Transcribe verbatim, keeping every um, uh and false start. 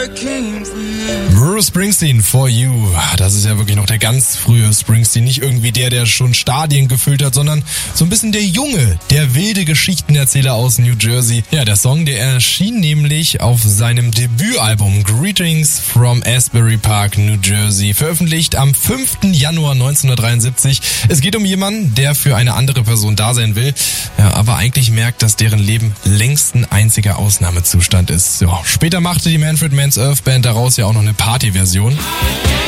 Bruce Springsteen, For You. Das ist ja wirklich noch der ganz frühe Springsteen. Nicht irgendwie der, der schon Stadien gefüllt hat, sondern so ein bisschen der Junge, der wilde Geschichtenerzähler aus New Jersey. Ja, der Song, der erschien nämlich auf seinem Debütalbum Greetings from Asbury Park, New Jersey, veröffentlicht am fünften Januar neunzehnhundertdreiundsiebzig. Es geht um jemanden, der für eine andere Person da sein will, ja, aber eigentlich merkt, dass deren Leben längst ein einziger Ausnahmezustand ist. Ja, später machte die Manfred Mann's Earth Band daraus ja auch noch eine Partyversion.